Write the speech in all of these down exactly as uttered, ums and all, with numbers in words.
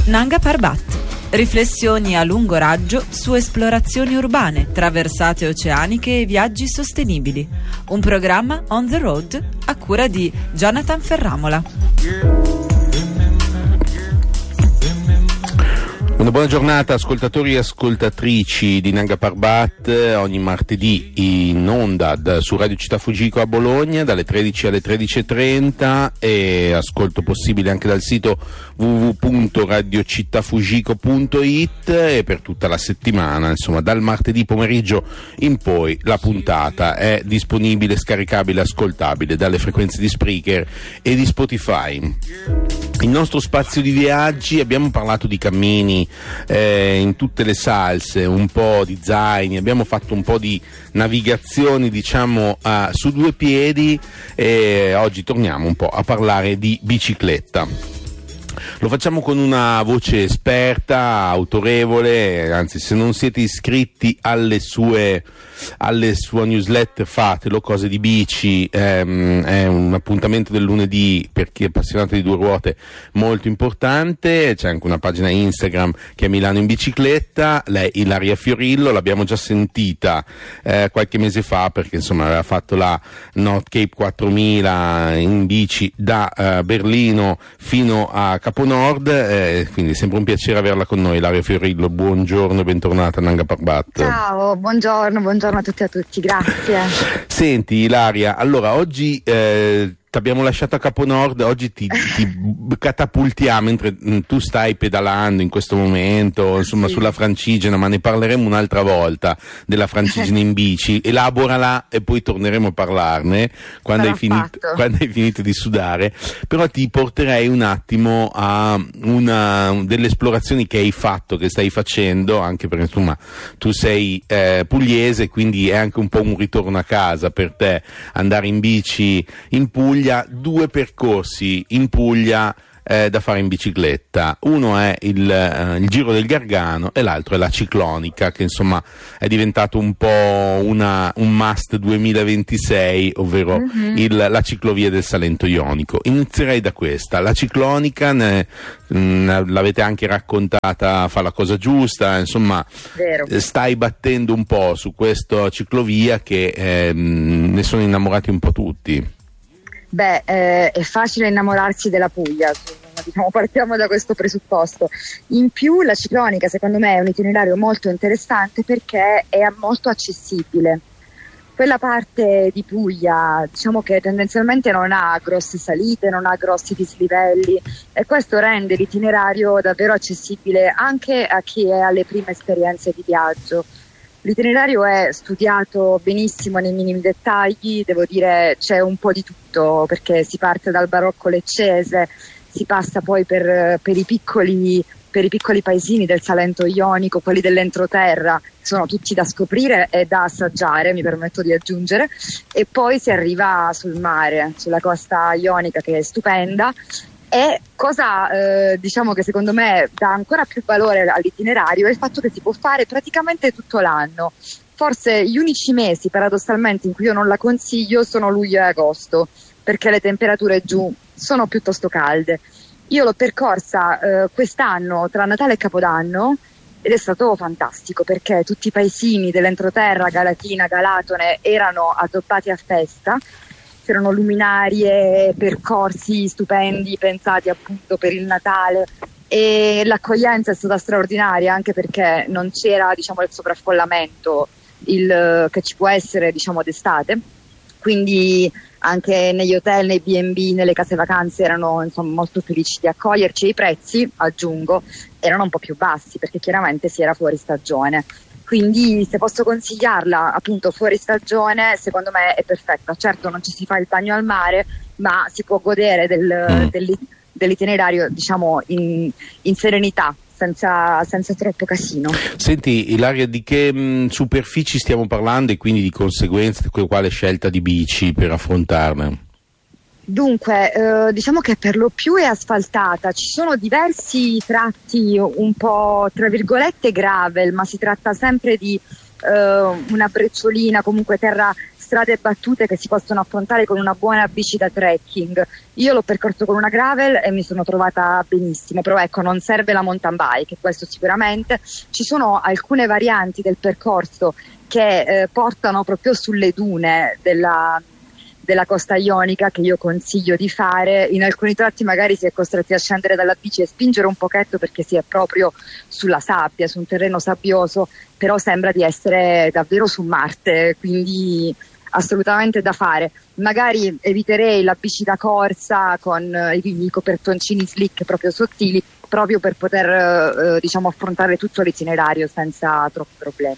Nanga Parbat. Riflessioni a lungo raggio su esplorazioni urbane, traversate oceaniche e viaggi sostenibili. Un programma on the road a cura di Jonathan Ferramola. Una buona giornata ascoltatori e ascoltatrici di Nanga Parbat, ogni martedì in onda da, su Radio Città Fujiko a Bologna dalle tredici alle tredici e trenta e ascolto possibile anche dal sito w w w punto radio città fujiko punto i t e per tutta la settimana, insomma dal martedì pomeriggio in poi la puntata è disponibile, scaricabile, ascoltabile dalle frequenze di Spreaker e di Spotify. Il nostro spazio di viaggi, abbiamo parlato di cammini eh, in tutte le salse, un po' di zaini, abbiamo fatto un po' di navigazioni diciamo uh, su due piedi e oggi torniamo un po' a parlare di bicicletta. Lo facciamo con una voce esperta, autorevole, anzi se non siete iscritti alle sue alle sue newsletter fatelo, Cose di Bici, ehm, è un appuntamento del lunedì per chi è appassionato di due ruote molto importante, c'è anche una pagina Instagram che è Milano in bicicletta, lei Ilaria Fiorillo, l'abbiamo già sentita eh, qualche mese fa perché insomma aveva fatto la North Cape quattromila in bici da eh, Berlino fino a Caponord, eh, quindi è sempre un piacere averla con noi. Ilaria Fiorillo, buongiorno e bentornata a Nanga Parbat. Ciao, buongiorno, buongiorno a tutti e a tutti, grazie. Senti Ilaria, allora oggi eh, ti abbiamo lasciato a Caponord, oggi ti, ti catapultiamo mentre tu stai pedalando in questo momento, insomma sì, sulla Francigena, ma ne parleremo un'altra volta della Francigena in bici, elaborala e poi torneremo a parlarne quando hai, finito, quando hai finito di sudare, però ti porterei un attimo a una delle esplorazioni che hai fatto, che stai facendo, anche perché insomma tu sei eh, pugliese, quindi è anche un po' un ritorno a casa per te andare in bici in Puglia. Due percorsi in Puglia eh, da fare in bicicletta, uno è il, eh, il Giro del Gargano e l'altro è la Ciclonica, che insomma è diventato un po' una, un must duemilaventisei, ovvero mm-hmm. il, la ciclovia del Salento Ionico. Inizierei da questa, la Ciclonica, ne, mh, l'avete anche raccontata, fa la cosa giusta, insomma Vero. Stai battendo un po' su questa ciclovia che eh, ne sono innamorati un po' tutti. Beh, eh, è facile innamorarsi della Puglia, diciamo, partiamo da questo presupposto. In più la Ciclonica secondo me è un itinerario molto interessante perché è molto accessibile. Quella parte di Puglia diciamo che tendenzialmente non ha grosse salite, non ha grossi dislivelli e questo rende l'itinerario davvero accessibile anche a chi è alle prime esperienze di viaggio. L'itinerario è studiato benissimo nei minimi dettagli, devo dire c'è un po' di tutto perché si parte dal barocco leccese, si passa poi per, per, i, piccoli, per i piccoli paesini del Salento Ionico, quelli dell'entroterra, sono tutti da scoprire e da assaggiare, mi permetto di aggiungere, e poi si arriva sul mare, sulla costa ionica che è stupenda. E cosa eh, diciamo che secondo me dà ancora più valore all'itinerario è il fatto che si può fare praticamente tutto l'anno. Forse gli unici mesi paradossalmente in cui io non la consiglio sono luglio e agosto perché le temperature giù sono piuttosto calde. Io l'ho percorsa eh, quest'anno tra Natale e Capodanno ed è stato fantastico perché tutti i paesini dell'entroterra, Galatina, Galatone erano addobbati a festa. C'erano luminarie, percorsi stupendi pensati appunto per il Natale e l'accoglienza è stata straordinaria anche perché non c'era diciamo il sovraffollamento il, che ci può essere diciamo d'estate, quindi anche negli hotel, nei bi e bi, nelle case vacanze erano insomma molto felici di accoglierci e i prezzi, aggiungo, erano un po' più bassi perché chiaramente si era fuori stagione. Quindi se posso consigliarla appunto fuori stagione secondo me è perfetta, certo non ci si fa il bagno al mare ma si può godere del, mm. del, dell'itinerario diciamo in, in serenità senza, senza troppo casino. Senti Ilaria, di che mh, superfici stiamo parlando e quindi di conseguenza quale scelta di bici per affrontarne? Dunque, eh, diciamo che per lo più è asfaltata, ci sono diversi tratti un po' tra virgolette gravel, ma si tratta sempre di eh, una brecciolina, comunque terra strade battute che si possono affrontare con una buona bici da trekking. Io l'ho percorso con una gravel e mi sono trovata benissimo, però ecco, non serve la mountain bike, questo sicuramente. Ci sono alcune varianti del percorso che eh, portano proprio sulle dune della della costa ionica, che io consiglio di fare. In alcuni tratti magari si è costretti a scendere dalla bici e spingere un pochetto perché si è proprio sulla sabbia, su un terreno sabbioso, però sembra di essere davvero su Marte, quindi assolutamente da fare. Magari eviterei la bici da corsa con i, i copertoncini slick proprio sottili, proprio per poter eh, diciamo affrontare tutto l'itinerario senza troppi problemi.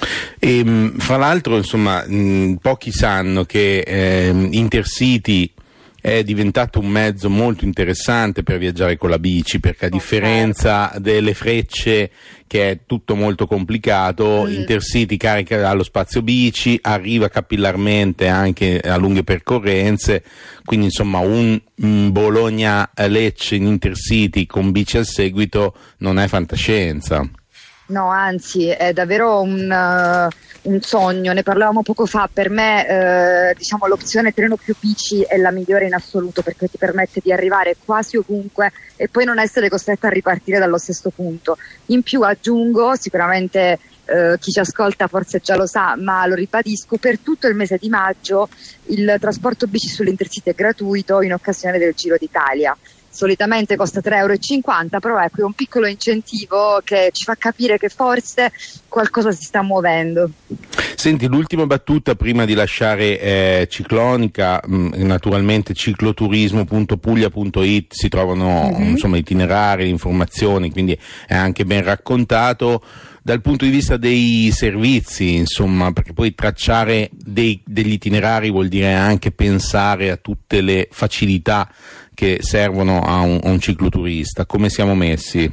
E, fra l'altro, insomma, mh, pochi sanno che eh, Intercity è diventato un mezzo molto interessante per viaggiare con la bici, perché a differenza delle Frecce, che è tutto molto complicato, mm. Intercity carica allo spazio bici, arriva capillarmente anche a lunghe percorrenze, quindi insomma un, un Bologna-Lecce in Intercity con bici al seguito non è fantascienza. No, anzi, è davvero un, uh, un sogno, ne parlavamo poco fa. Per me eh, diciamo l'opzione treno più bici è la migliore in assoluto, perché ti permette di arrivare quasi ovunque e poi non essere costretta a ripartire dallo stesso punto. In più aggiungo, sicuramente eh, chi ci ascolta forse già lo sa, ma lo ribadisco, per tutto il mese di maggio il trasporto bici sull'Intercity è gratuito in occasione del Giro d'Italia. Solitamente costa tre euro e cinquanta, però ecco, è un piccolo incentivo che ci fa capire che forse qualcosa si sta muovendo. Senti, l'ultima battuta prima di lasciare eh, Ciclonica, mh, naturalmente cicloturismo punto puglia punto it si trovano mm-hmm. insomma itinerari, informazioni, quindi è anche ben raccontato. Dal punto di vista dei servizi, insomma, perché poi tracciare dei, degli itinerari vuol dire anche pensare a tutte le facilità che servono a un, a un cicloturista. Come siamo messi?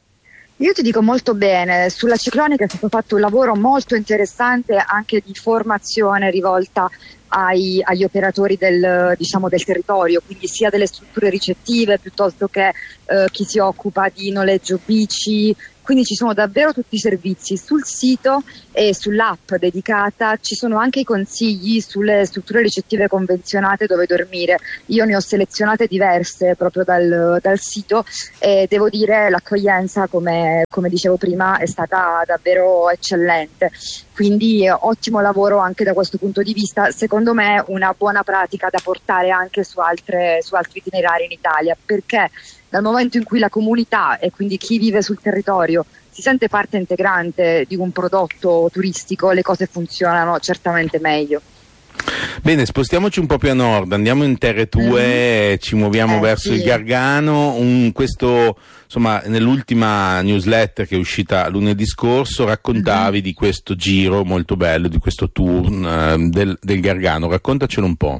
Io ti dico molto bene, sulla Ciclonica è stato fatto un lavoro molto interessante anche di formazione rivolta ai, agli operatori del, diciamo, del territorio, quindi sia delle strutture ricettive piuttosto che eh, chi si occupa di noleggio bici. Quindi ci sono davvero tutti i servizi sul sito e sull'app dedicata, ci sono anche i consigli sulle strutture ricettive convenzionate dove dormire. Io ne ho selezionate diverse proprio dal, dal sito e devo dire l'accoglienza, come, come dicevo prima, è stata davvero eccellente. Quindi eh, ottimo lavoro anche da questo punto di vista, secondo me una buona pratica da portare anche su, altre, su altri itinerari in Italia, perché dal momento in cui la comunità e quindi chi vive sul territorio si sente parte integrante di un prodotto turistico, le cose funzionano certamente meglio. Bene, spostiamoci un po' più a nord, andiamo in terre tue, mm. ci muoviamo eh, verso sì. il Gargano. Un, questo, insomma, nell'ultima newsletter che è uscita lunedì scorso raccontavi mm. di questo giro molto bello, di questo tour uh, del, del Gargano. Raccontacelo un po'.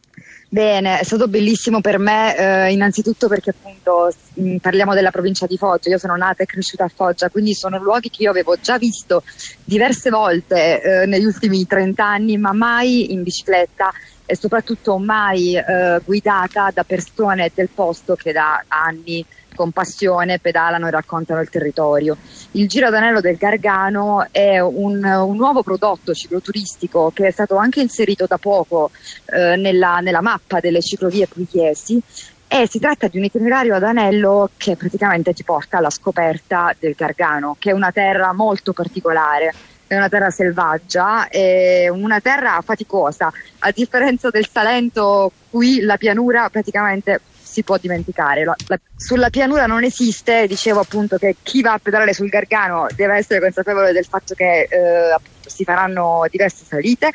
Bene, è stato bellissimo per me, eh, innanzitutto perché appunto mh, parliamo della provincia di Foggia, io sono nata e cresciuta a Foggia, quindi sono luoghi che io avevo già visto diverse volte eh, negli ultimi trent'anni, ma mai in bicicletta e soprattutto mai eh, guidata da persone del posto che da anni con passione pedalano e raccontano il territorio. Il Giro ad Anello del Gargano è un, un nuovo prodotto cicloturistico che è stato anche inserito da poco eh, nella, nella mappa delle ciclovie pugliesi, e si tratta di un itinerario ad anello che praticamente ti porta alla scoperta del Gargano, che è una terra molto particolare. È una terra selvaggia, è una terra faticosa, a differenza del Salento, qui la pianura praticamente si può dimenticare. La, la, sulla pianura non esiste, dicevo appunto che chi va a pedalare sul Gargano deve essere consapevole del fatto che eh, appunto, si faranno diverse salite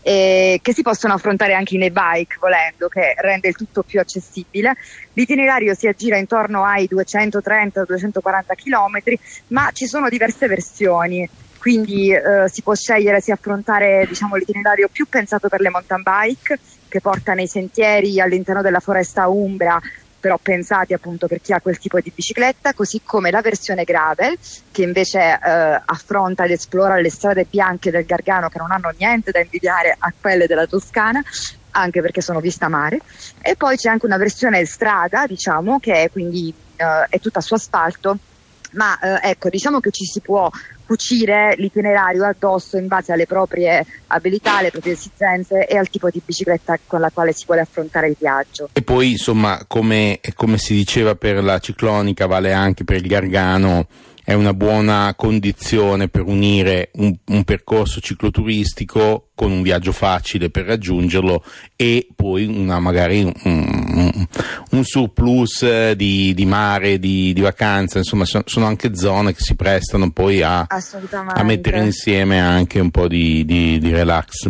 e che si possono affrontare anche in e-bike volendo, che rende il tutto più accessibile. L'itinerario si aggira intorno ai duecentotrenta duecentoquaranta chilometri, ma ci sono diverse versioni. Quindi eh, si può scegliere se affrontare diciamo, l'itinerario più pensato per le mountain bike, che porta nei sentieri all'interno della foresta umbra, però pensati appunto per chi ha quel tipo di bicicletta, così come la versione gravel, che invece eh, affronta ed esplora le strade bianche del Gargano, che non hanno niente da invidiare a quelle della Toscana, anche perché sono vista mare. E poi c'è anche una versione strada, diciamo, che è quindi eh, è tutta su asfalto, ma eh, ecco, diciamo che ci si può cucire l'itinerario addosso in base alle proprie abilità, alle proprie esigenze e al tipo di bicicletta con la quale si vuole affrontare il viaggio. E poi insomma, come, come si diceva per la ciclonica, vale anche per il Gargano, è una buona condizione per unire un, un percorso cicloturistico con un viaggio facile per raggiungerlo e poi una magari un, un, un surplus di, di mare, di, di vacanza, insomma sono, sono anche zone che si prestano poi a, a mettere insieme anche un po' di, di, di relax.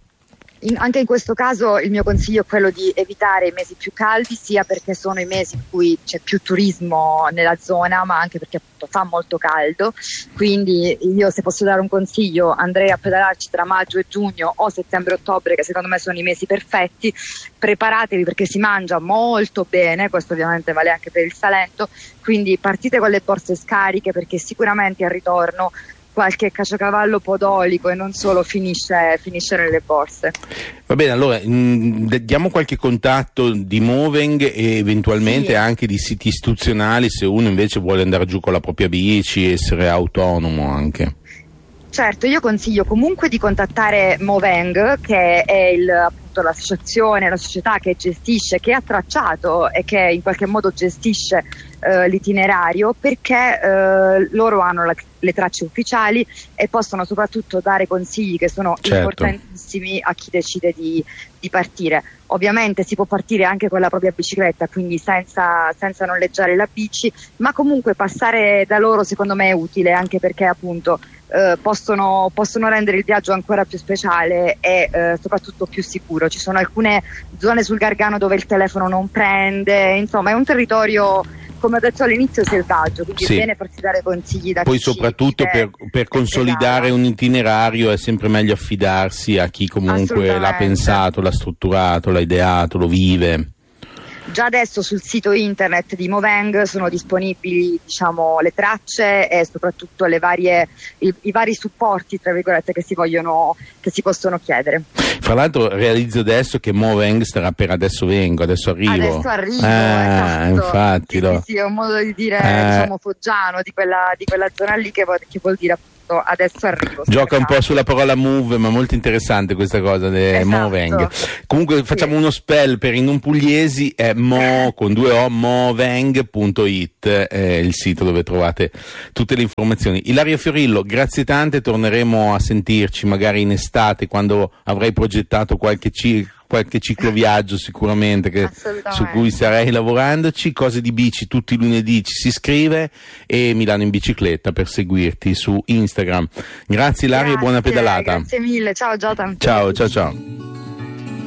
In, anche in questo caso il mio consiglio è quello di evitare i mesi più caldi, sia perché sono i mesi in cui c'è più turismo nella zona, ma anche perché appunto fa molto caldo. Quindi io, se posso dare un consiglio, andrei a pedalarci tra maggio e giugno o settembre-ottobre, che secondo me sono i mesi perfetti. Preparatevi perché si mangia molto bene, questo ovviamente vale anche per il Salento, quindi partite con le borse scariche, perché sicuramente al ritorno qualche caciocavallo podolico e non solo finisce, finisce nelle borse. Va bene, allora mh, diamo qualche contatto di Moveng e eventualmente sì. anche di siti istituzionali, se uno invece vuole andare giù con la propria bici e essere autonomo anche. Certo, io consiglio comunque di contattare Moveng, che è il, appunto l'associazione, la società che gestisce, che ha tracciato e che in qualche modo gestisce eh, l'itinerario, perché eh, loro hanno la, le tracce ufficiali e possono soprattutto dare consigli che sono certo. importantissimi a chi decide di, di partire. Ovviamente si può partire anche con la propria bicicletta, quindi senza, senza noleggiare la bici, ma comunque passare da loro secondo me è utile, anche perché appunto eh, possono, possono rendere il viaggio ancora più speciale e eh, soprattutto più sicuro. Ci sono alcune zone sul Gargano dove il telefono non prende, insomma è un territorio, come ho detto all'inizio, selvaggio, quindi sì. è bene farsi dare consigli da poi chi soprattutto per, per consolidare un itinerario è sempre meglio affidarsi a chi comunque l'ha pensato, l'ha strutturato, l'ha ideato, lo vive. Già adesso sul sito internet di Moveng sono disponibili, diciamo, le tracce e soprattutto le varie, i, i vari supporti, tra virgolette, che si vogliono, che si possono chiedere. Fra l'altro realizzo adesso che Moveng starà per adesso vengo, adesso arrivo. Adesso arrivo, ah, esatto. Infatti, sì, lo... sì, sì, è un modo di dire, eh... diciamo, foggiano di quella, di quella zona lì, che, che vuol dire appunto adesso arrivo. Gioca un po' sulla parola move, ma molto interessante questa cosa di esatto. Moveng. Comunque facciamo sì. uno spell per i non pugliesi, è mo con due o moveng punto it, è il sito dove trovate tutte le informazioni. Ilaria Fiorillo, grazie tante, torneremo a sentirci magari in estate quando avrai progettato qualche ci qualche cicloviaggio sicuramente che, su cui starei lavorandoci. Cose di bici tutti i lunedì, ci si iscrive, e Milano in bicicletta per seguirti su Instagram. Grazie Ilaria e buona pedalata. Grazie mille, ciao Giota. Ciao ciao ciao.